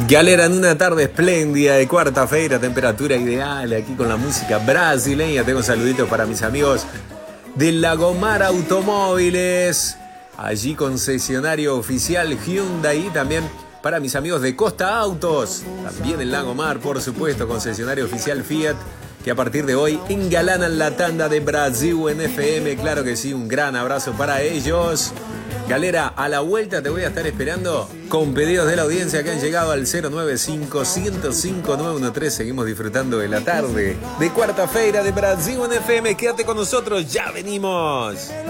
Galera, en una tarde espléndida de cuarta-feira, temperatura ideal, aquí con la música brasileña. Tengo saluditos para mis amigos de Lagomar Automóviles, allí concesionario oficial Hyundai, y también para mis amigos de Costa Autos, también en Lagomar, por supuesto, concesionario oficial Fiat, que a partir de hoy engalanan la tanda de Brasil en FM. Claro que sí, un gran abrazo para ellos. Galera, a la vuelta te voy a estar esperando con pedidos de la audiencia que han llegado al 095-105-913. Seguimos disfrutando de la tarde de cuarta-feira de Brasil en FM. Quédate con nosotros, ya venimos.